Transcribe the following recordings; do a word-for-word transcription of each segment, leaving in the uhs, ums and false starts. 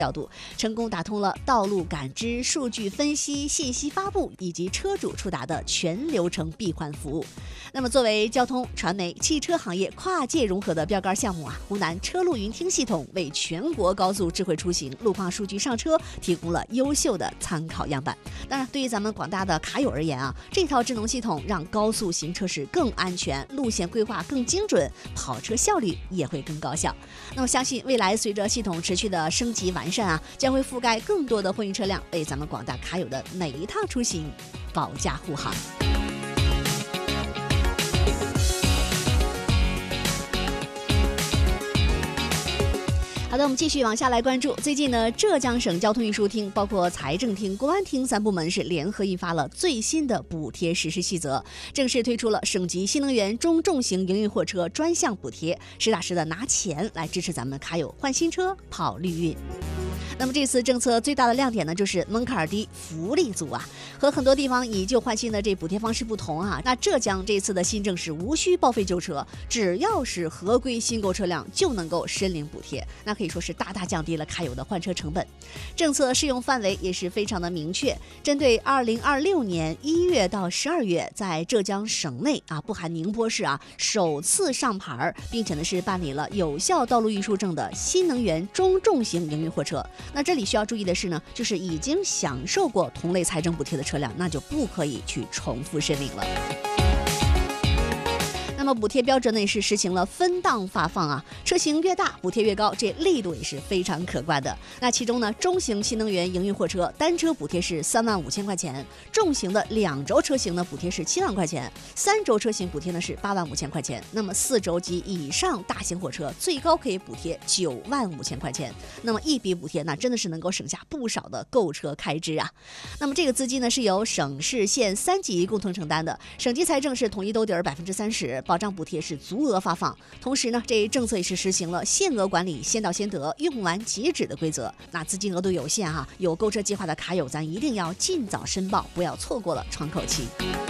角度，成功打通了道路感知、数据分析、信息发布以及车主触达的全流程闭环服务。那么，作为交通、传媒、汽车行业跨界融合的标杆项目啊，湖南车路云听系统为全国高速智慧出行路况数据上车提供了优秀的参考样板。当然，对于咱们广大的卡友而言啊，这套智能系统让高速行车时更安全，路线规划更精准，跑车效率也会更高效。那么，相信未来随着系统持续的升级完善啊，将会覆盖更多的货运车辆，为咱们广大卡友的每一趟出行保驾护航。好的，我们继续往下来关注。最近呢，浙江省交通运输厅、包括财政厅、公安厅三部门是联合印发了最新的补贴实施细则，正式推出了省级新能源中重型营运货车专项补贴，实打实的拿钱来支持咱们卡友换新车、跑绿运。那么这次政策最大的亮点呢，就是门槛低、福利足啊。和很多地方以旧换新的这补贴方式不同啊，那浙江这次的新政是无需报废旧车，只要是合规新购车辆就能够申领补贴，那可以说是大大降低了卡友的换车成本。政策适用范围也是非常的明确，针对二零二六年一月到十二月在浙江省内啊，不含宁波市啊，首次上牌，并且呢是办理了有效道路运输证的新能源中重型营运货车。那这里需要注意的是呢，就是已经享受过同类财政补贴的车辆，那就不可以去重复申领了。那么补贴标准呢也是实行了分档发放啊，车型越大补贴越高，这力度也是非常可观的。那其中呢，中型新能源营运货车单车补贴是三万五千块钱，重型的两轴车型呢补贴是七万块钱，三轴车型补贴呢是八万五千块钱。那么四轴及以上大型货车最高可以补贴九万五千块钱。那么一笔补贴那真的是能够省下不少的购车开支啊。那么这个资金呢是由省市县三级共同承担的，省级财政是统一兜底儿百分之三十。保障补贴是足额发放，同时呢，这政策也是实行了限额管理、先到先得、用完即止的规则。那资金额度有限哈、啊，有购车计划的卡友，咱一定要尽早申报，不要错过了窗口期。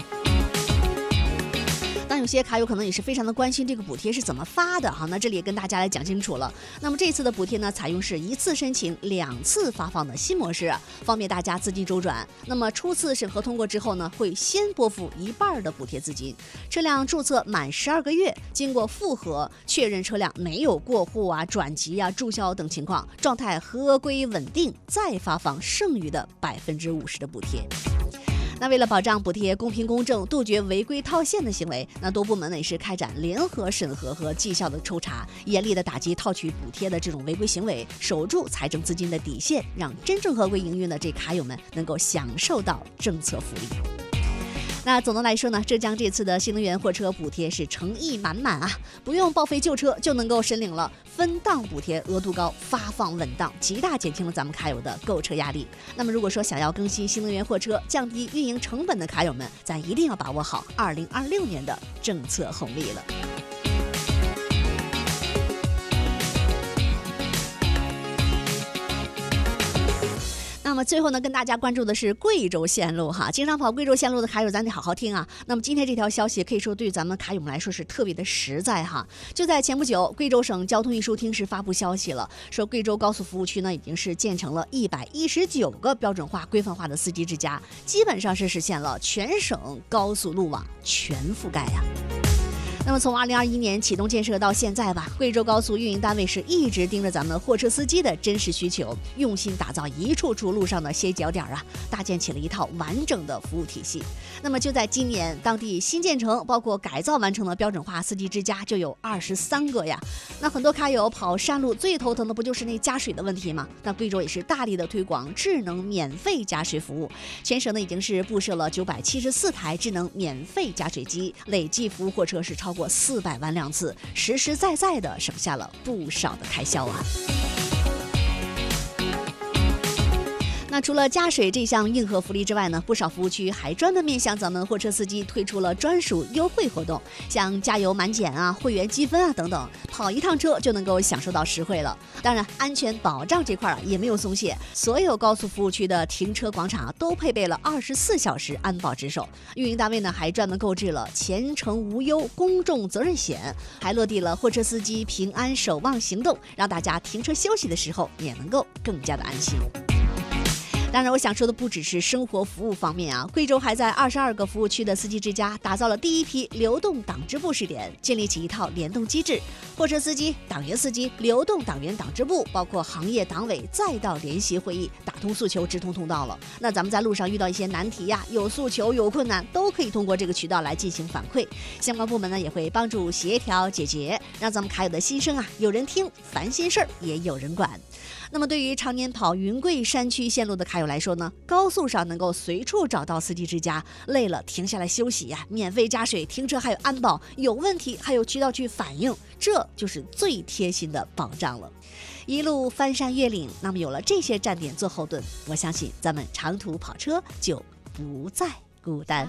当有些卡友可能也是非常的关心这个补贴是怎么发的哈，那这里也跟大家来讲清楚了。那么这次的补贴呢，采用是一次申请两次发放的新模式，方便大家资金周转。那么初次审核通过之后呢，会先拨付一半的补贴资金。车辆注册满十二个月，经过复核确认车辆没有过户啊、转籍啊、注销等情况，状态合规稳定，再发放剩余的百分之五十的补贴。那为了保障补贴公平公正，杜绝违规套现的行为，那多部门呢也是开展联合审核和绩效的抽查，严厉的打击套取补贴的这种违规行为，守住财政资金的底线，让真正合规营运的这卡友们能够享受到政策福利。那总的来说呢，浙江这次的新能源货车补贴是诚意满满啊，不用报废旧车就能够申领了，分档补贴额度高，发放稳当，极大减轻了咱们卡友的购车压力。那么如果说想要更新新能源货车，降低运营成本的卡友们，咱一定要把握好二零二六年的政策红利了。那么最后呢，跟大家关注的是贵州线路哈，经常跑贵州线路的卡友咱得好好听啊。那么今天这条消息可以说对咱们卡友们来说是特别的实在哈。就在前不久，贵州省交通运输厅是发布消息了，说贵州高速服务区呢已经是建成了一百一十九个标准化规范化的司机之家，基本上是实现了全省高速路网全覆盖呀、啊。那么从二零二一年启动建设到现在吧，贵州高速运营单位是一直盯着咱们货车司机的真实需求，用心打造一处处路上的歇脚点啊，搭建起了一套完整的服务体系。那么就在今年，当地新建成包括改造完成的标准化司机之家就有二十三个呀。那很多卡友跑山路最头疼的不就是那加水的问题吗？那贵州也是大力的推广智能免费加水服务，全省呢已经是布设了九百七十四台智能免费加水机，累计服务货车是超过四百万辆次，实实在在的省下了不少的开销啊。那除了加水这项硬核福利之外呢，不少服务区还专门面向咱们货车司机推出了专属优惠活动，像加油满减啊、会员积分啊等等，跑一趟车就能够享受到实惠了。当然，安全保障这块啊也没有松懈，所有高速服务区的停车广场啊都配备了二十四小时安保值守，运营单位呢还专门购置了前程无忧公众责任险，还落地了货车司机平安守望行动，让大家停车休息的时候也能够更加的安心。当然，我想说的不只是生活服务方面啊，贵州还在二十二个服务区的司机之家打造了第一批流动党支部试点，建立起一套联动机制，货车司机、党员司机、流动党员党支部，包括行业党委，再到联席会议，打通诉求，直通通道了。那咱们在路上遇到一些难题呀，有诉求、有困难，都可以通过这个渠道来进行反馈，相关部门呢也会帮助协调解决，让咱们卡友的心声啊有人听，烦心事儿也有人管。那么对于常年跑云贵山区线路的卡友来说呢，高速上能够随处找到司机之家，累了停下来休息呀，免费加水，停车还有安保，有问题还有渠道去反映，这就是最贴心的保障了。一路翻山越岭，那么有了这些站点做后盾，我相信咱们长途跑车就不再孤单。